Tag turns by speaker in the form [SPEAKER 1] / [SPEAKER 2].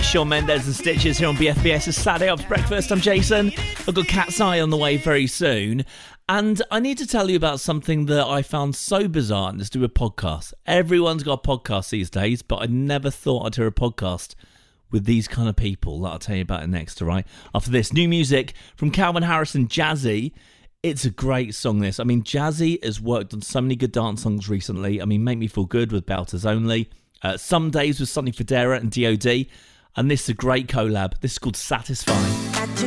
[SPEAKER 1] Shawn Mendes and Stitches here on BFBS. It's Saturday Ops Breakfast. I'm Jason. I've got Cat's Eye on the way very soon. And I need to tell you about something that I found so bizarre, and it's to do with podcasts. Everyone's got a podcast these days, but I never thought I'd hear a podcast with these kind of people that I'll tell you about it next, all right? After this, new music from Calvin Harris and Jazzy. It's a great song, this. I mean, Jazzy has worked on so many good dance songs recently. I mean, Make Me Feel Good with Belters Only. Some Days with Sonny Fodera and D.O.D. And this is a great collab. This is called Satisfying.